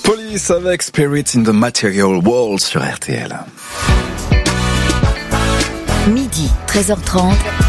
Police avec Spirit in the Material World sur RTL. Midi, 13h30.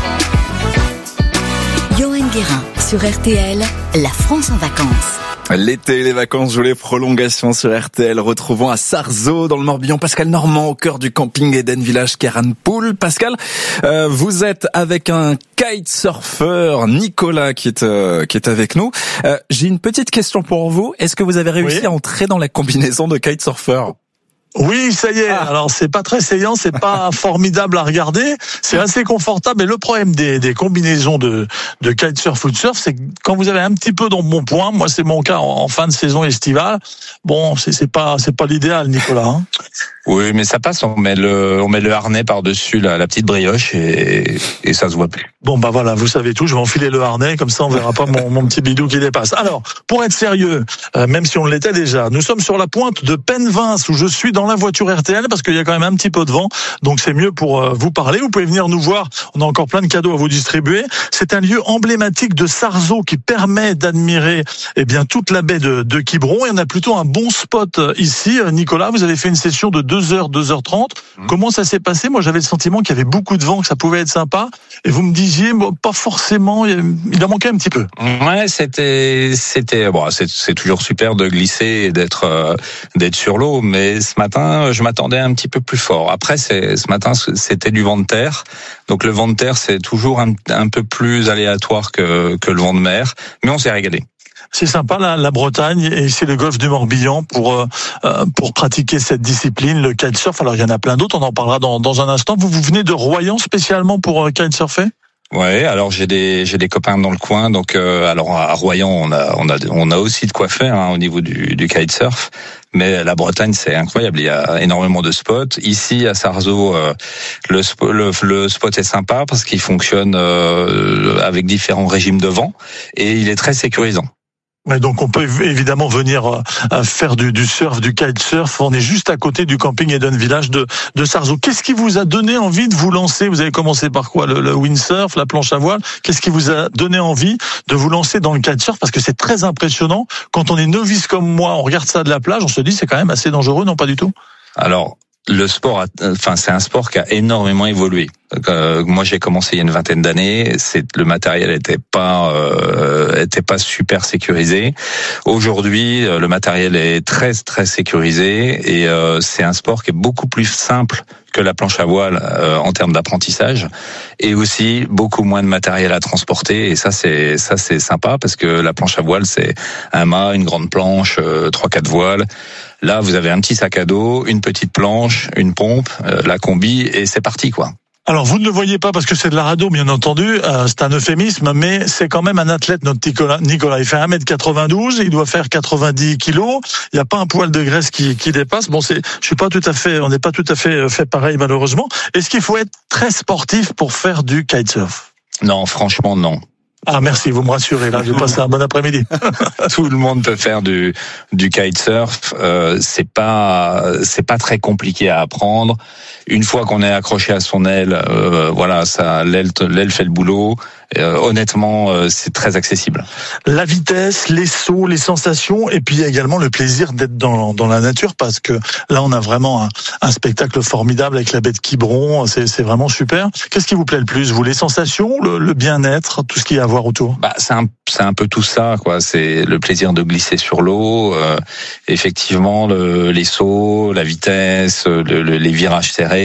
Yoann Guérin sur RTL, la France en vacances. L'été et les vacances jouent les prolongations sur RTL. Retrouvons à Sarzeau, dans le Morbihan, Pascal Normand, au cœur du camping Eden Village Caranpoul. Pascal, vous êtes avec un kitesurfer, Nicolas, qui est avec nous. J'ai une petite question pour vous. Est-ce que vous avez réussi à entrer dans la combinaison de kitesurfer ? Oui, ça y est. Alors, c'est pas très saillant, c'est pas formidable à regarder. C'est assez confortable. Et le problème des combinaisons de kitesurf ou de surf, c'est que quand vous avez un petit peu d'embonpoint, moi, c'est mon cas en fin de saison estivale. Bon, c'est pas l'idéal, Nicolas, hein. Oui, mais ça passe. On met le harnais par-dessus la petite brioche et ça se voit plus. Bon, bah voilà, vous savez tout. Je vais enfiler le harnais, comme ça, on verra pas mon petit bidou qui dépasse. Alors, pour être sérieux, même si on l'était déjà, nous sommes sur la pointe de Penvins, où je suis dans la voiture RTL, parce qu'il y a quand même un petit peu de vent. Donc, c'est mieux pour vous parler. Vous pouvez venir nous voir. On a encore plein de cadeaux à vous distribuer. C'est un lieu emblématique de Sarzeau qui permet d'admirer, toute la baie de Quiberon. Et on a plutôt un bon spot ici. Nicolas, vous avez fait une session de 2h30. Comment ça s'est passé? Moi, j'avais le sentiment qu'il y avait beaucoup de vent, que ça pouvait être sympa. Et vous me disiez, pas forcément, il en manquait un petit peu. Ouais, c'est toujours super de glisser et d'être sur l'eau, mais ce matin, je m'attendais un petit peu plus fort. Après, ce matin, c'était du vent de terre. Donc le vent de terre, c'est toujours un peu plus aléatoire que le vent de mer, mais on s'est régalé. C'est sympa la Bretagne et ici le golfe du Morbihan pour pratiquer cette discipline, le kitesurf. Alors il y en a plein d'autres, on en parlera dans un instant. Vous venez de Royan spécialement pour kitesurfer? Ouais, alors j'ai des copains dans le coin, donc alors à Royan on a aussi de quoi faire au niveau du kitesurf, mais la Bretagne c'est incroyable, il y a énormément de spots. Ici à Sarzeau, le spot est sympa parce qu'il fonctionne avec différents régimes de vent et il est très sécurisant. Ouais, donc on peut évidemment venir faire du surf, du kitesurf. On est juste à côté du camping Eden Village de Sarzeau. Qu'est-ce qui vous a donné envie de vous lancer? Vous avez commencé par quoi? Le windsurf, la planche à voile. Qu'est-ce qui vous a donné envie de vous lancer dans le kitesurf? Parce que c'est très impressionnant. Quand on est novice comme moi, on regarde ça de la plage, on se dit c'est quand même assez dangereux, non pas du tout? Alors, c'est un sport qui a énormément évolué. Moi, j'ai commencé il y a une vingtaine d'années. Le matériel était pas super sécurisé. Aujourd'hui, le matériel est très très sécurisé et c'est un sport qui est beaucoup plus simple que la planche à voile en termes d'apprentissage et aussi beaucoup moins de matériel à transporter. Et ça c'est sympa parce que la planche à voile c'est un mât, une grande planche, 3-4 voiles. Là, vous avez un petit sac à dos, une petite planche, une pompe, la combi et c'est parti quoi. Alors, vous ne le voyez pas parce que c'est de la radio, bien entendu, c'est un euphémisme, mais c'est quand même un athlète, notre Nicolas. Il fait 1m92, il doit faire 90 kilos, il n'y a pas un poil de graisse qui dépasse. Bon, on n'est pas tout à fait fait pareil, malheureusement. Est-ce qu'il faut être très sportif pour faire du kitesurf? Non, franchement, non. Ah, merci, vous me rassurez, là, je vais passer un bon après-midi. Tout le monde peut faire du kitesurf, c'est pas très compliqué à apprendre. Une fois qu'on est accroché à son aile, l'aile fait le boulot. Honnêtement, c'est très accessible. La vitesse, les sauts, les sensations, et puis il y a également le plaisir d'être dans la nature, parce que là, on a vraiment un spectacle formidable avec la baie de Quiberon. C'est vraiment super. Qu'est-ce qui vous plaît le plus, vous? Les sensations, le bien-être, tout ce qu'il y a à voir autour? C'est un peu tout ça, quoi. C'est le plaisir de glisser sur l'eau, effectivement, les sauts, la vitesse, les virages serrés,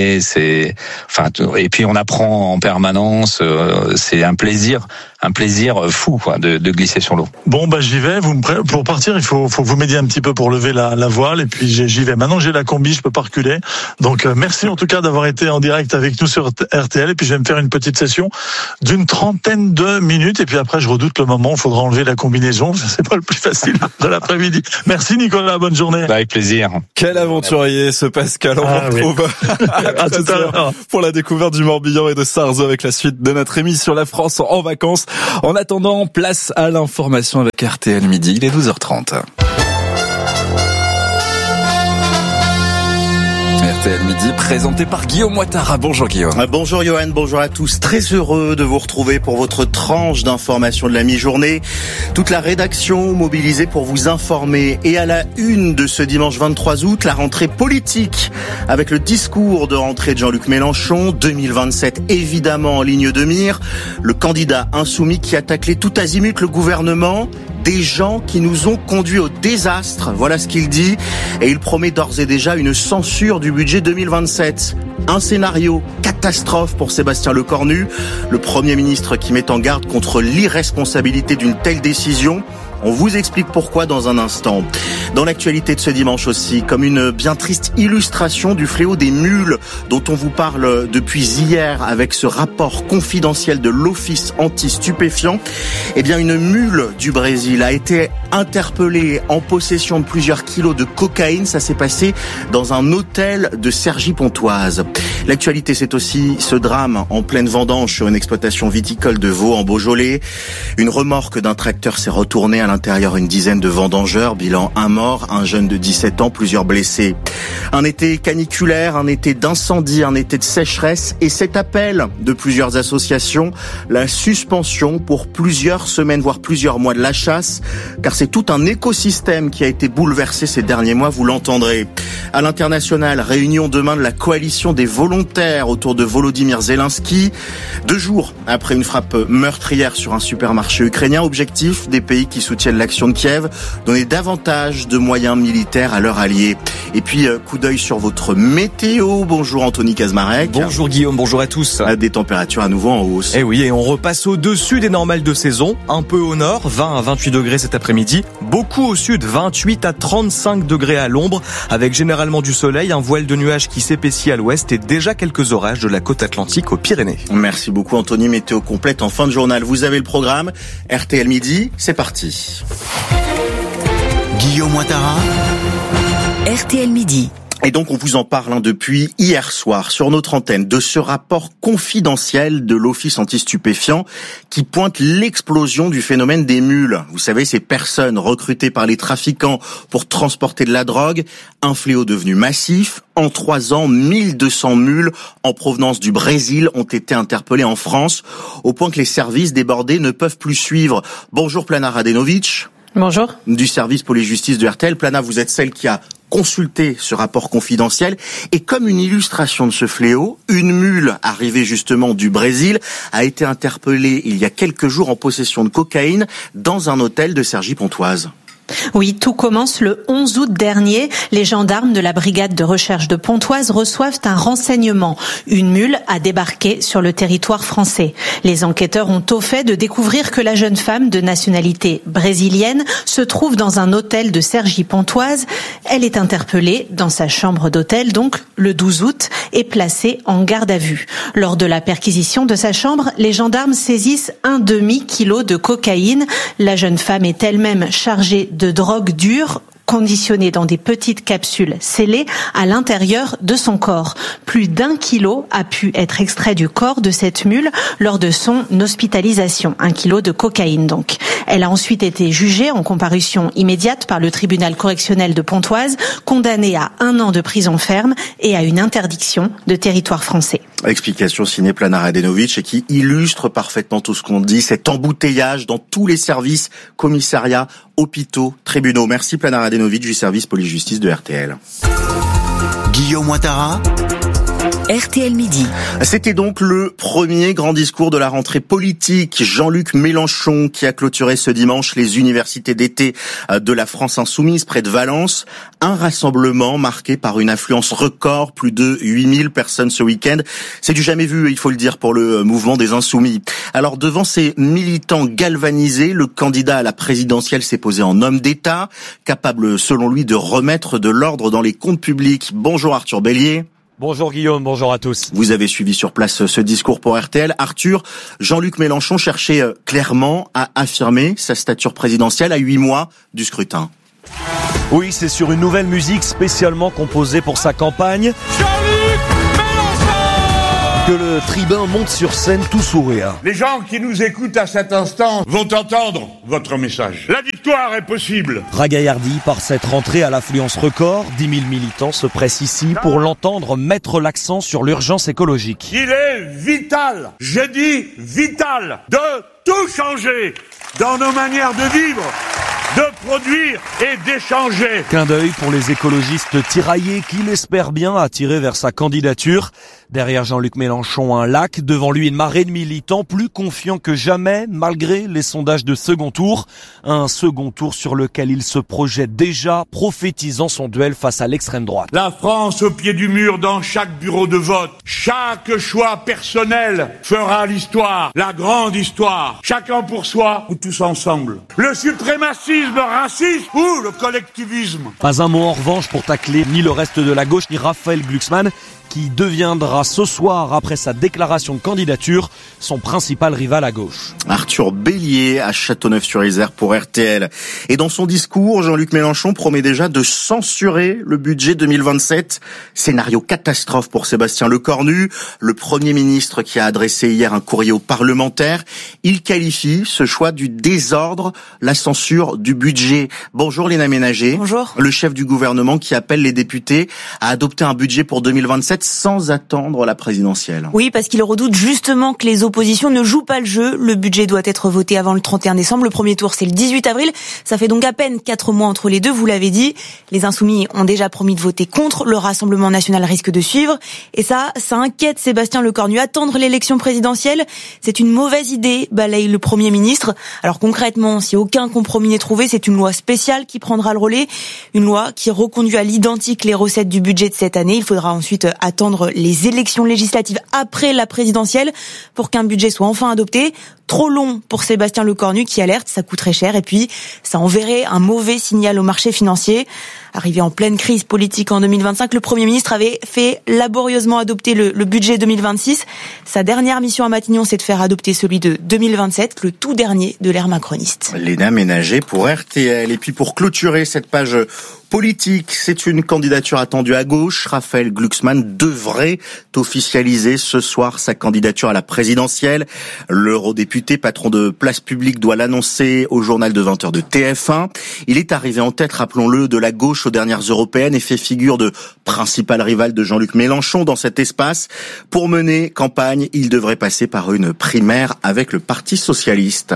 et puis on apprend en permanence. C'est un plaisir fou quoi de glisser sur l'eau. Bon j'y vais. Pour partir, il faut que vous m'aidiez un petit peu pour lever la voile et puis j'y vais. Maintenant j'ai la combi, je peux pas reculer. Donc merci en tout cas d'avoir été en direct avec nous sur RTL et puis je vais me faire une petite session d'une 30aine de minutes et puis après je redoute le moment où il faudra enlever la combinaison. C'est pas le plus facile de l'après-midi. Merci Nicolas, bonne journée. Avec plaisir. Quel aventurier ce Pascal, on vous retrouve à tout à l'heure pour la découverte du Morbihan et de Sarzeau avec la suite de notre émission La France en vacances. En attendant, place à l'information avec RTL Midi, il est 12h30. RTL Midi, présenté par Guillaume Ouattara. Bonjour Guillaume. Bonjour Johan, bonjour à tous. Très heureux de vous retrouver pour votre tranche d'information de la mi-journée. Toute la rédaction mobilisée pour vous informer. Et à la une de ce dimanche 23 août, la rentrée politique avec le discours de rentrée de Jean-Luc Mélenchon. 2027 évidemment en ligne de mire. Le candidat insoumis qui a taclé tout azimut le gouvernement. Des gens qui nous ont conduits au désastre, voilà ce qu'il dit. Et il promet d'ores et déjà une censure du budget 2027. Un scénario catastrophe pour Sébastien Lecornu, le Premier ministre qui met en garde contre l'irresponsabilité d'une telle décision. On vous explique pourquoi dans un instant. Dans l'actualité de ce dimanche aussi, comme une bien triste illustration du fléau des mules dont on vous parle depuis hier avec ce rapport confidentiel de l'Office anti-stupéfiants, eh bien une mule du Brésil a été interpellée en possession de plusieurs kilos de cocaïne. Ça s'est passé dans un hôtel de Cergy-Pontoise. L'actualité, c'est aussi ce drame en pleine vendange sur une exploitation viticole de Vaud en Beaujolais. Une remorque d'un tracteur s'est retournée, à l'intérieur une dizaine de vendangeurs, bilan un mort, un jeune de 17 ans, plusieurs blessés. Un été caniculaire, un été d'incendie, un été de sécheresse et cet appel de plusieurs associations, la suspension pour plusieurs semaines, voire plusieurs mois de la chasse, car c'est tout un écosystème qui a été bouleversé ces derniers mois, vous l'entendrez. À l'international, réunion demain de la coalition des volontaires autour de Volodymyr Zelensky. 2 jours après une frappe meurtrière sur un supermarché ukrainien, objectif des pays qui soutiennent l'action de Kiev, donner davantage de moyens militaires à leurs alliés. Et puis, coup d'œil sur votre météo. Bonjour Anthony Kazmarek. Bonjour Guillaume, bonjour à tous. Des températures à nouveau en hausse. Et oui, et on repasse au-dessus des normales de saison. Un peu au nord, 20 à 28 degrés cet après-midi. Beaucoup au sud, 28 à 35 degrés à l'ombre. Avec généralement du soleil, un voile de nuages qui s'épaissit à l'ouest et déjà quelques orages de la côte atlantique aux Pyrénées. Merci beaucoup Anthony. Météo complète en fin de journal. Vous avez le programme. RTL Midi, c'est parti. Guillaume Ouattara. RTL Midi. Et donc on vous en parle depuis hier soir sur notre antenne de ce rapport confidentiel de l'Office anti-stupéfiants qui pointe l'explosion du phénomène des mules. Vous savez, ces personnes recrutées par les trafiquants pour transporter de la drogue, un fléau devenu massif. En 3 ans, 1200 mules en provenance du Brésil ont été interpellées en France, au point que les services débordés ne peuvent plus suivre. Bonjour Plana Radenovic. Bonjour. Du service police-justice de RTL. Plana, vous êtes celle qui a consulté ce rapport confidentiel. Et comme une illustration de ce fléau, une mule arrivée justement du Brésil a été interpellée il y a quelques jours en possession de cocaïne dans un hôtel de Cergy-Pontoise. Oui, tout commence le 11 août dernier. Les gendarmes de la brigade de recherche de Pontoise reçoivent un renseignement. Une mule a débarqué sur le territoire français. Les enquêteurs ont au fait de découvrir que la jeune femme de nationalité brésilienne se trouve dans un hôtel de Cergy-Pontoise. Elle est interpellée dans sa chambre d'hôtel, donc le 12 août, et placée en garde à vue. Lors de la perquisition de sa chambre, les gendarmes saisissent un demi-kilo de cocaïne. La jeune femme est elle-même chargée de drogue dure, conditionnée dans des petites capsules scellées à l'intérieur de son corps. Plus d'1 kilo a pu être extrait du corps de cette mule lors de son hospitalisation. 1 kilo de cocaïne donc. Elle a ensuite été jugée en comparution immédiate par le tribunal correctionnel de Pontoise, condamnée à 1 an de prison ferme et à une interdiction de territoire français. Explication signée Plana Radenovic et qui illustre parfaitement tout ce qu'on dit, cet embouteillage dans tous les services, commissariats, hôpitaux, tribunaux. Merci Plana Radenovic du service police-justice de RTL. Guillaume Ouattara. RTL Midi. C'était donc le premier grand discours de la rentrée politique. Jean-Luc Mélenchon qui a clôturé ce dimanche les universités d'été de la France insoumise près de Valence. Un rassemblement marqué par une affluence record, plus de 8000 personnes ce week-end. C'est du jamais vu, il faut le dire, pour le mouvement des Insoumis. Alors devant ces militants galvanisés, le candidat à la présidentielle s'est posé en homme d'État, capable selon lui de remettre de l'ordre dans les comptes publics. Bonjour Arthur Bélier. Bonjour Guillaume, bonjour à tous. Vous avez suivi sur place ce discours pour RTL. Arthur, Jean-Luc Mélenchon cherchait clairement à affirmer sa stature présidentielle à 8 mois du scrutin. Oui, c'est sur une nouvelle musique spécialement composée pour sa campagne. que le tribun monte sur scène tout sourire. Les gens qui nous écoutent à cet instant vont entendre votre message. La victoire est possible. Ragaillardi par cette rentrée à l'affluence record, 10 000 militants se pressent ici pour l'entendre mettre l'accent sur l'urgence écologique. Il est vital, je dis vital, de tout changer dans nos manières de vivre, de produire et d'échanger. Clin d'œil pour les écologistes tiraillés qu'il espère bien attirer vers sa candidature. Derrière Jean-Luc Mélenchon, un lac, devant lui une marée de militants plus confiants que jamais malgré les sondages de second tour. Un second tour sur lequel il se projette déjà, prophétisant son duel face à l'extrême droite. La France au pied du mur dans chaque bureau de vote. Chaque choix personnel fera l'histoire, la grande histoire. Chacun pour soi ou tous ensemble. Le suprémacisme raciste ou le collectivisme. Pas un mot en revanche pour tacler ni le reste de la gauche ni Raphaël Glucksmann, qui deviendra ce soir, après sa déclaration de candidature, son principal rival à gauche. Arthur Bélier à Châteauneuf-sur-Isère pour RTL. Et dans son discours, Jean-Luc Mélenchon promet déjà de censurer le budget 2027. Scénario catastrophe pour Sébastien Lecornu, le Premier ministre qui a adressé hier un courrier aux parlementaires. Il qualifie ce choix du désordre, la censure du budget. Bonjour Léna Ménager. Bonjour. Le chef du gouvernement qui appelle les députés à adopter un budget pour 2027 sans attendre la présidentielle. Oui, parce qu'il redoute justement que les oppositions ne jouent pas le jeu. Le budget doit être voté avant le 31 décembre. Le premier tour, c'est le 18 avril. Ça fait donc à peine 4 mois entre les deux, vous l'avez dit. Les Insoumis ont déjà promis de voter contre. Le Rassemblement national risque de suivre. Et ça inquiète Sébastien Lecornu. Attendre l'élection présidentielle, c'est une mauvaise idée, balaye le Premier ministre. Alors concrètement, si aucun compromis n'est trouvé, c'est une loi spéciale qui prendra le relais. Une loi qui reconduit à l'identique les recettes du budget de cette année. Il faudra ensuite attendre les élections législatives après la présidentielle pour qu'un budget soit enfin adopté. Trop long pour Sébastien Lecornu qui alerte, ça coûterait cher et puis ça enverrait un mauvais signal au marché financier. Arrivé en pleine crise politique en 2025, le Premier ministre avait fait laborieusement adopter le budget 2026. Sa dernière mission à Matignon, c'est de faire adopter celui de 2027, le tout dernier de l'ère macroniste. Léna Ménager pour RTL. Et puis pour clôturer cette page politique, c'est une candidature attendue à gauche. Raphaël Glucksmann devrait officialiser ce soir sa candidature à la présidentielle. L'eurodéputé, patron de Place Publique, doit l'annoncer au journal de 20h de TF1. Il est arrivé en tête, rappelons-le, de la gauche aux dernières européennes et fait figure de principal rival de Jean-Luc Mélenchon dans cet espace. Pour mener campagne, il devrait passer par une primaire avec le Parti socialiste.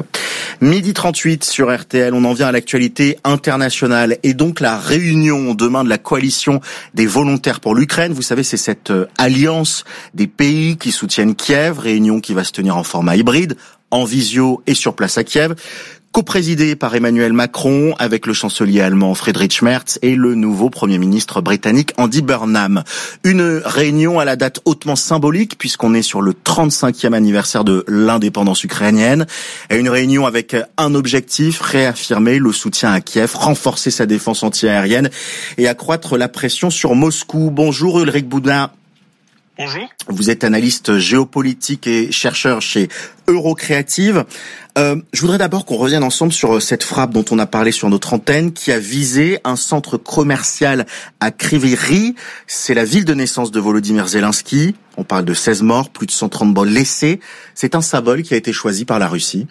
12h38 sur RTL, on en vient à l'actualité internationale et donc la réunion demain de la coalition des volontaires pour l'Ukraine. Vous savez, c'est cette alliance des pays qui soutiennent Kiev, réunion qui va se tenir en format hybride, en visio et sur place à Kiev, coprésidée par Emmanuel Macron avec le chancelier allemand Friedrich Merz et le nouveau Premier ministre britannique Andy Burnham. Une réunion à la date hautement symbolique puisqu'on est sur le 35e anniversaire de l'indépendance ukrainienne. Et une réunion avec un objectif, réaffirmer le soutien à Kiev, renforcer sa défense antiaérienne et accroître la pression sur Moscou. Bonjour Ulrich Boudin. Bonjour. Vous êtes analyste géopolitique et chercheur chez Eurocréative. Je voudrais d'abord qu'on revienne ensemble sur cette frappe dont on a parlé sur notre antenne qui a visé un centre commercial à Kryvyi Rih. C'est la ville de naissance de Volodymyr Zelensky. On parle de 16 morts, plus de 130 blessés. C'est un symbole qui a été choisi par la Russie.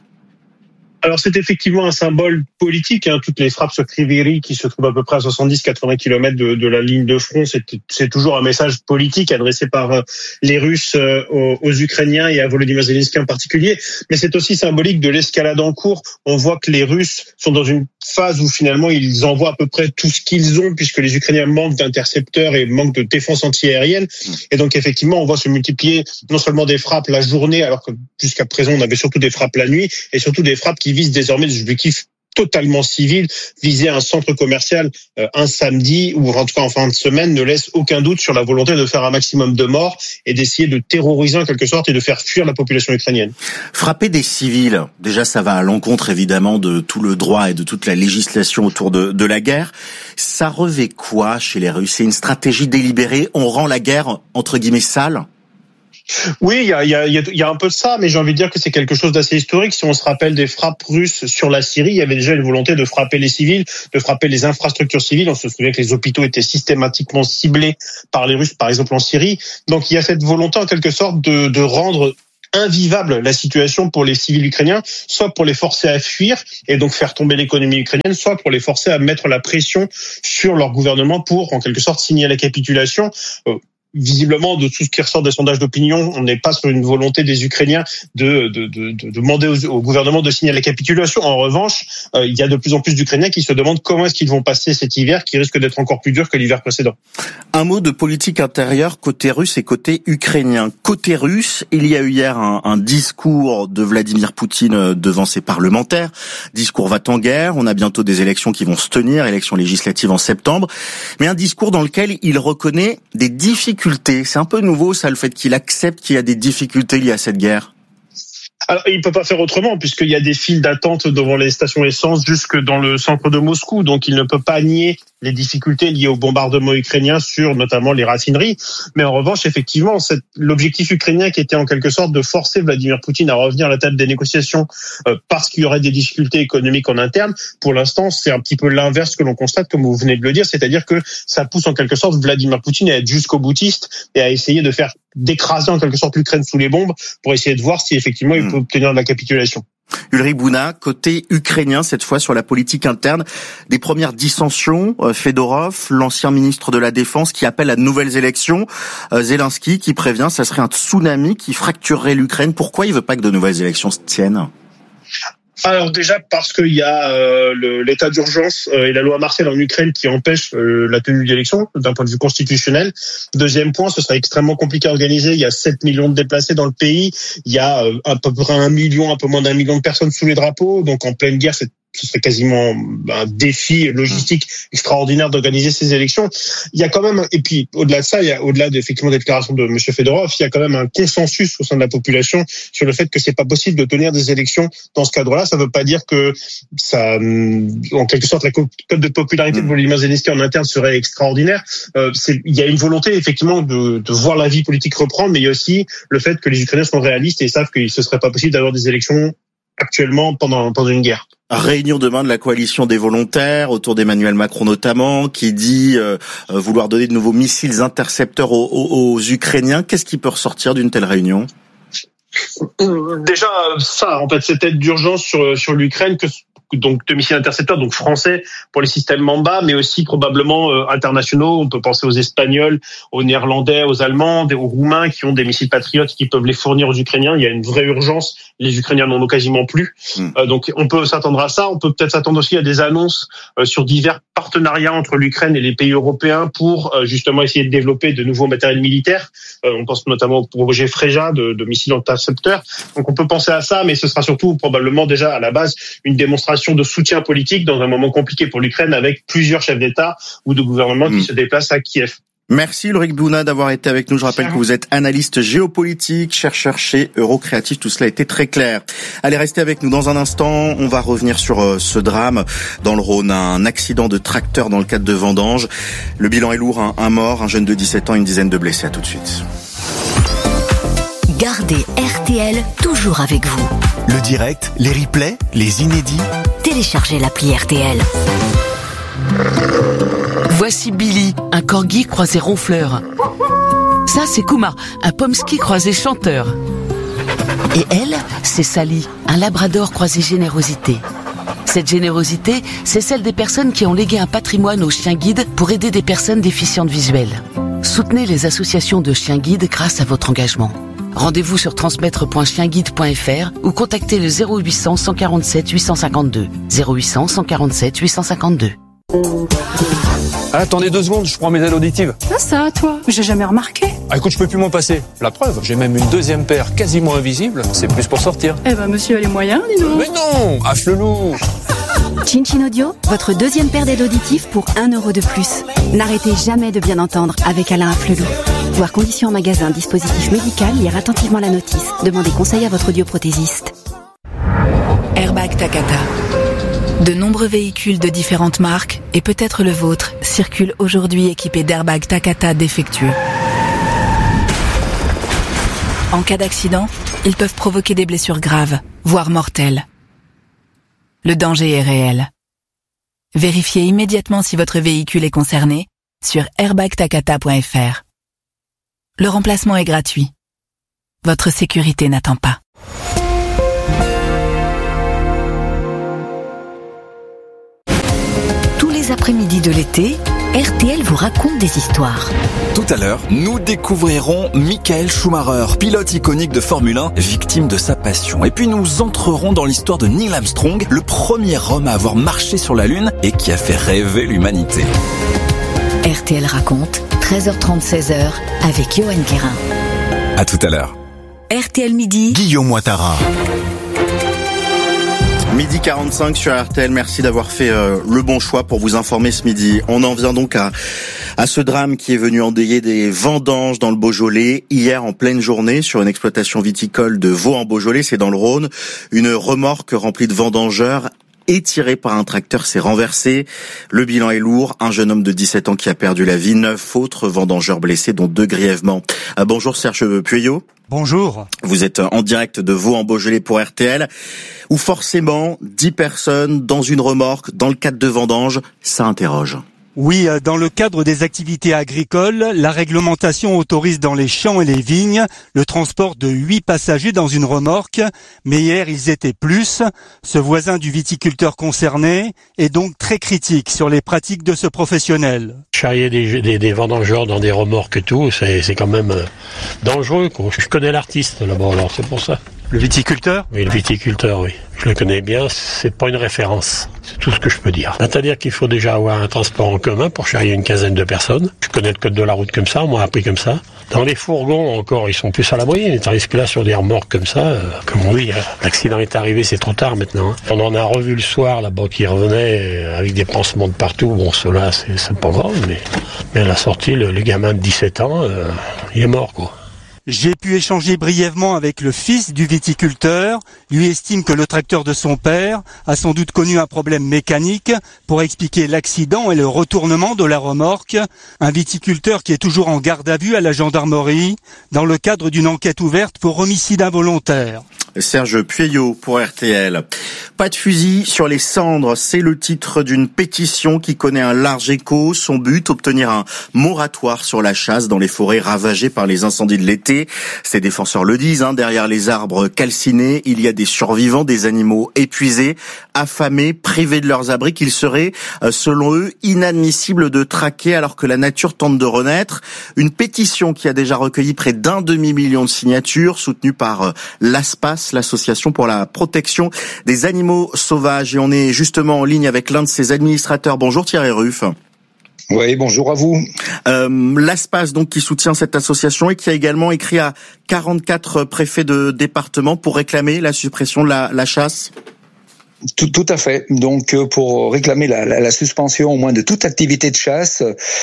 Alors c'est effectivement un symbole politique, toutes les frappes sur Kryvyi Rih qui se trouvent à peu près à 70-80 km de la ligne de front, c'est toujours un message politique adressé par les Russes aux Ukrainiens et à Volodymyr Zelensky en particulier, mais c'est aussi symbolique de l'escalade en cours. On voit que les Russes sont dans une phase où finalement ils envoient à peu près tout ce qu'ils ont puisque les Ukrainiens manquent d'intercepteurs et manquent de défense antiaérienne, et donc effectivement on voit se multiplier non seulement des frappes la journée alors que jusqu'à présent on avait surtout des frappes la nuit, et surtout des frappes qui visent désormais des objectifs totalement civils. Viser un centre commercial un samedi ou en tout cas en fin de semaine ne laisse aucun doute sur la volonté de faire un maximum de morts et d'essayer de terroriser en quelque sorte et de faire fuir la population ukrainienne. Frapper des civils, déjà ça va à l'encontre évidemment de tout le droit et de toute la législation autour de la guerre. Ça revêt quoi chez les Russes? C'est une stratégie délibérée? On rend la guerre entre guillemets sale? Oui, il y a un peu de ça, mais j'ai envie de dire que c'est quelque chose d'assez historique. Si on se rappelle des frappes russes sur la Syrie, il y avait déjà une volonté de frapper les civils, de frapper les infrastructures civiles. On se souvient que les hôpitaux étaient systématiquement ciblés par les Russes, par exemple en Syrie. Donc il y a cette volonté en quelque sorte de rendre invivable la situation pour les civils ukrainiens, soit pour les forcer à fuir et donc faire tomber l'économie ukrainienne, soit pour les forcer à mettre la pression sur leur gouvernement pour en quelque sorte signer la capitulation. Visiblement, de tout ce qui ressort des sondages d'opinion, on n'est pas sur une volonté des Ukrainiens de demander au gouvernement de signer la capitulation. En revanche, il y a de plus en plus d'Ukrainiens qui se demandent comment est-ce qu'ils vont passer cet hiver, qui risque d'être encore plus dur que l'hiver précédent. Un mot de politique intérieure côté russe et côté ukrainien. Côté russe, il y a eu hier un discours de Vladimir Poutine devant ses parlementaires. Discours va-t-en-guerre. On a bientôt des élections qui vont se tenir, élections législatives en septembre. Mais un discours dans lequel il reconnaît des difficultés. C'est un peu nouveau, ça, le fait qu'il accepte qu'il y a des difficultés liées à cette guerre. Alors, il peut pas faire autrement, puisqu'il y a des files d'attente devant les stations essence jusque dans le centre de Moscou. Donc, il ne peut pas nier les difficultés liées au bombardement ukrainien sur notamment les raffineries. Mais en revanche, effectivement, l'objectif ukrainien qui était en quelque sorte de forcer Vladimir Poutine à revenir à la table des négociations parce qu'il y aurait des difficultés économiques en interne, pour l'instant, c'est un petit peu l'inverse que l'on constate, comme vous venez de le dire. C'est-à-dire que ça pousse en quelque sorte Vladimir Poutine à être jusqu'au boutiste et à essayer d'écraser en quelque sorte l'Ukraine sous les bombes pour essayer de voir si effectivement il peut obtenir de la capitulation. Ulrich Bouna, côté ukrainien, cette fois sur la politique interne, des premières dissensions, Fedorov, l'ancien ministre de la Défense, qui appelle à de nouvelles élections, Zelensky qui prévient, ça serait un tsunami qui fracturerait l'Ukraine. Pourquoi il veut pas que de nouvelles élections se tiennent ? Alors déjà parce qu'il y a l'état d'urgence et la loi martiale en Ukraine qui empêche la tenue d'élections d'un point de vue constitutionnel. Deuxième point, ce serait extrêmement compliqué à organiser. Il y a 7 millions de déplacés dans le pays. Il y a à peu près un peu moins d'1 million de personnes sous les drapeaux. Donc en pleine guerre, ce serait quasiment un défi logistique extraordinaire d'organiser ces élections. Il y a quand même, et puis au-delà de ça, au-delà effectivement des déclarations de M. Fedorov, il y a quand même un consensus au sein de la population sur le fait que c'est pas possible de tenir des élections dans ce cadre-là. Ça veut pas dire que ça, en quelque sorte, la cote de popularité de Volodymyr Zelensky en interne serait extraordinaire. Il y a une volonté effectivement de voir la vie politique reprendre, mais il y a aussi le fait que les Ukrainiens sont réalistes et savent que ce serait pas possible d'avoir des élections actuellement pendant une guerre. Réunion demain de la coalition des volontaires autour d'Emmanuel Macron notamment, qui dit vouloir donner de nouveaux missiles intercepteurs aux Ukrainiens. Qu'est-ce qui peut ressortir d'une telle réunion ? Déjà, ça, en fait, cette aide d'urgence sur l'Ukraine, donc de missiles intercepteurs, donc français pour les systèmes Mamba, mais aussi probablement internationaux. On peut penser aux Espagnols, aux Néerlandais, aux Allemands, aux Roumains qui ont des missiles Patriotes qui peuvent les fournir aux Ukrainiens. Il y a une vraie urgence. Les Ukrainiens n'en ont quasiment plus. Donc on peut s'attendre à ça. On peut peut-être s'attendre aussi à des annonces sur divers partenariats entre l'Ukraine et les pays européens pour justement essayer de développer de nouveaux matériels militaires. On pense notamment au projet Freja de missiles intercepteurs. Donc on peut penser à ça, mais ce sera surtout probablement déjà à la base une démonstration de soutien politique dans un moment compliqué pour l'Ukraine avec plusieurs chefs d'État ou de gouvernement qui se déplacent à Kiev. Merci Ulrich Bouna d'avoir été avec nous. Je rappelle que vous êtes analyste géopolitique, chercheur chez Eurocréatif. Tout cela a été très clair. Allez, restez avec nous dans un instant. On va revenir sur ce drame dans le Rhône, un accident de tracteur dans le cadre de vendanges. Le bilan est lourd, un mort, un jeune de 17 ans, une dizaine de blessés. À tout de suite. Gardez RTL toujours avec vous. Le direct, les replays, les inédits. Téléchargez l'appli RTL. Voici Billy, un corgi croisé ronfleur. Ça, c'est Kuma, un pomsky croisé chanteur. Et elle, c'est Sally, un labrador croisé générosité. Cette générosité, c'est celle des personnes qui ont légué un patrimoine aux chiens guides pour aider des personnes déficientes visuelles. Soutenez les associations de chiens guides grâce à votre engagement. Rendez-vous sur transmettre.chienguide.fr ou contactez le 0800 147 852. 0800 147 852. Attendez 2 secondes, je prends mes aides auditives. Ça, toi, j'ai jamais remarqué. Ah, écoute, je peux plus m'en passer. La preuve, j'ai même une deuxième paire quasiment invisible. C'est plus pour sortir. Eh ben, monsieur a les moyens, dis donc. Mais non, affle-loup. Chin Audio, votre deuxième paire d'aides auditives pour 1 € de plus. N'arrêtez jamais de bien entendre avec Alain Afflelou. Voir conditions en magasin, dispositif médical, lire attentivement la notice. Demandez conseil à votre audioprothésiste. Airbag Takata. De nombreux véhicules de différentes marques, et peut-être le vôtre, circulent aujourd'hui équipés d'airbags Takata défectueux. En cas d'accident, ils peuvent provoquer des blessures graves, voire mortelles. Le danger est réel. Vérifiez immédiatement si votre véhicule est concerné sur airbagtakata.fr. Le remplacement est gratuit. Votre sécurité n'attend pas. Tous les après-midi de l'été, RTL vous raconte des histoires. Tout à l'heure, nous découvrirons Michael Schumacher, pilote iconique de Formule 1, victime de sa passion. Et puis nous entrerons dans l'histoire de Neil Armstrong, le premier homme à avoir marché sur la Lune et qui a fait rêver l'humanité. RTL raconte, 13h30, 16h, avec Johan Guérin. À tout à l'heure. RTL Midi, Guillaume Ouattara. Midi 45 sur RTL, merci d'avoir fait le bon choix pour vous informer ce midi. On en vient donc à ce drame qui est venu endeuiller des vendanges dans le Beaujolais. Hier, en pleine journée, sur une exploitation viticole de Vaux-en-Beaujolais, c'est dans le Rhône, une remorque remplie de vendangeurs tirée par un tracteur s'est renversée. Le bilan est lourd. Un jeune homme de 17 ans qui a perdu la vie. 9 autres vendangeurs blessés, dont 2 grièvement. Bonjour Serge Pueyo. Bonjour. Vous êtes en direct de Vaux-en-Beaujolais pour RTL, où forcément 10 personnes dans une remorque, dans le cadre de vendanges, ça interroge. Oui, dans le cadre des activités agricoles, la réglementation autorise dans les champs et les vignes le transport de 8 passagers dans une remorque, mais hier ils étaient plus. Ce voisin du viticulteur concerné est donc très critique sur les pratiques de ce professionnel. Charrier des vendangeurs dans des remorques et tout, c'est quand même dangereux, quoi. Je connais l'artiste là-bas, alors c'est pour ça. Le viticulteur ? Oui, le viticulteur, oui. Je le connais bien, c'est pas une référence. C'est tout ce que je peux dire. C'est-à-dire qu'il faut déjà avoir un transport en commun pour charrier une quinzaine de personnes. Je connais le code de la route comme ça, on m'a appris comme ça. Dans les fourgons, encore, ils sont plus à l'abri. Tandis que là, sur des remorques comme ça, comme on dit, l'accident est arrivé, c'est trop tard maintenant. On en a revu le soir, là-bas, qui revenait avec des pansements de partout. Bon, ceux-là, c'est pas grave, mais à la sortie, le gamin de 17 ans, il est mort, quoi. J'ai pu échanger brièvement avec le fils du viticulteur. Lui estime que le tracteur de son père a sans doute connu un problème mécanique pour expliquer l'accident et le retournement de la remorque. Un viticulteur qui est toujours en garde à vue à la gendarmerie dans le cadre d'une enquête ouverte pour homicide involontaire. Serge Pueyo pour RTL. Pas de fusil sur les cendres, c'est le titre d'une pétition qui connaît un large écho. Son but, obtenir un moratoire sur la chasse dans les forêts ravagées par les incendies de l'été. Ces défenseurs le disent, derrière les arbres calcinés, il y a des survivants, des animaux épuisés, affamés, privés de leurs abris qu'il serait, selon eux, inadmissible de traquer alors que la nature tente de renaître. Une pétition qui a déjà recueilli près d'1 demi-million de signatures, soutenue par l'ASPAS, l'association pour la protection des animaux sauvages. Et on est justement en ligne avec l'un de ses administrateurs. Bonjour Thierry Ruff. Oui, bonjour à vous. L'ASPAS donc qui soutient cette association et qui a également écrit à 44 préfets de département pour réclamer la suppression de la chasse. Tout à fait. Donc, pour réclamer la suspension au moins de toute activité de chasse,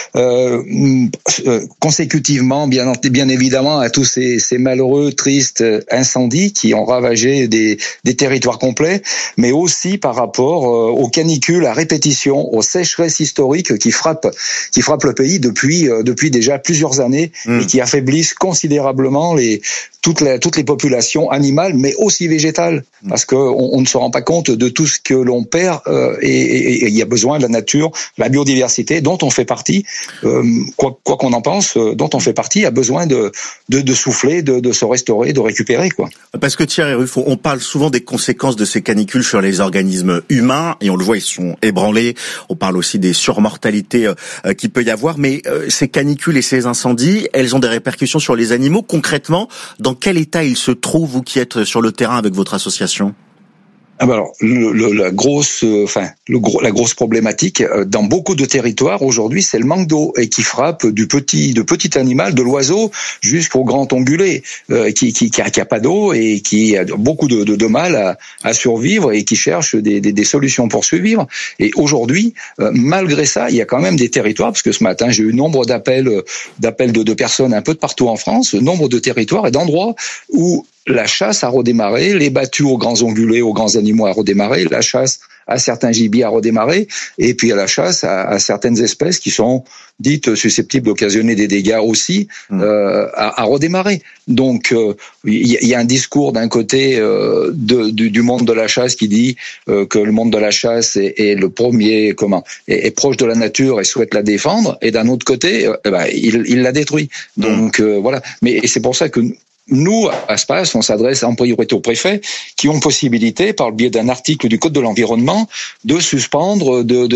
consécutivement, bien évidemment, à tous ces malheureux, tristes incendies qui ont ravagé des territoires complets, mais aussi par rapport aux canicules à répétition, aux sécheresses historiques qui frappent le pays depuis déjà plusieurs années et qui affaiblissent considérablement toutes les populations animales, mais aussi végétales, parce que on ne se rend pas compte de tout ce que l'on perd, et il y a besoin de la nature, la biodiversité dont on fait partie, quoi qu'on en pense, dont on fait partie, a besoin de souffler, de se restaurer, de récupérer, quoi. Parce que Thierry Ruff, on parle souvent des conséquences de ces canicules sur les organismes humains, et on le voit, ils sont ébranlés. On parle aussi des surmortalités qu'il peut y avoir, mais ces canicules et ces incendies, elles ont des répercussions sur les animaux. Concrètement, dans quel état ils se trouvent, vous qui êtes sur le terrain avec votre association ? Alors, la grosse problématique dans beaucoup de territoires aujourd'hui, c'est le manque d'eau, et qui frappe de petit animal, de l'oiseau jusqu'au grand ongulé, qui a pas d'eau et qui a beaucoup de mal à survivre et qui cherche des solutions pour survivre. Et aujourd'hui, malgré ça, il y a quand même des territoires, parce que ce matin j'ai eu nombre d'appels de personnes un peu de partout en France, nombre de territoires et d'endroits où la chasse a redémarré, les battues aux grands ongulés, aux grands animaux a redémarré, la chasse à certains gibiers a redémarré, et puis à la chasse à certaines espèces qui sont dites susceptibles d'occasionner des dégâts aussi, a redémarré. Donc il y a un discours d'un côté du monde de la chasse qui dit que le monde de la chasse est le premier, est proche de la nature et souhaite la défendre, et d'un autre côté, il la détruit. Donc voilà. Mais c'est pour ça que nous, à SPACE, on s'adresse en priorité aux préfets qui ont possibilité, par le biais d'un article du Code de l'environnement, de suspendre,